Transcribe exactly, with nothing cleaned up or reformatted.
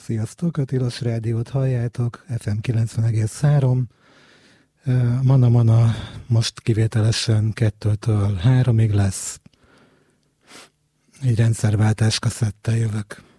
Sziasztok, a Tilos Rádiót halljátok, ef em kilencven egész három. Mana Mana most kivételesen kettőtől háromig lesz. Egy rendszerváltás kaszettel jövök.